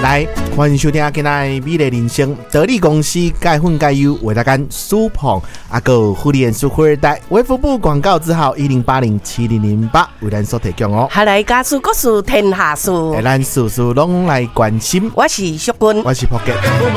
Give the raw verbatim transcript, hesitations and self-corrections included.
来，欢迎收听今天的美丽人生，得力公司钙粉钙优为大家舒捧，啊个护理素富二代，卫福部广告字号一零八零七零零八为咱所提供哦。 下来家事国事天下事， 咱事事拢来关心。 我是淑君， 我是朴杰。